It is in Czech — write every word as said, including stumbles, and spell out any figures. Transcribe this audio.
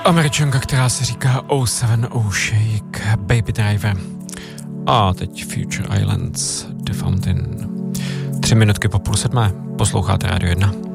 Američanka, která se říká oh seven oh Shake, Baby Driver. A teď Future Islands, The Fountain. Tři minutky po půl sedmé. Posloucháte Rádio jedna.